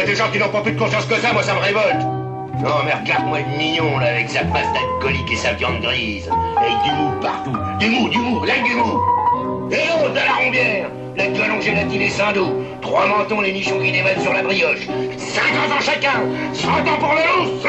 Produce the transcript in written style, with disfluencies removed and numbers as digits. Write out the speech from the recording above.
a des gens qui n'ont pas plus de conscience que ça, moi ça me révolte. Non mais regarde-moi le mignon là, avec sa face d'alcoolique et sa viande grise. Avec du mou partout. Du mou, là du mou. Et l'autre de la rombière, la gueule gélatine sans dos. 3 mentons, les nichons qui dévalent sur la brioche. 50 ans chacun, 100 ans pour le loup.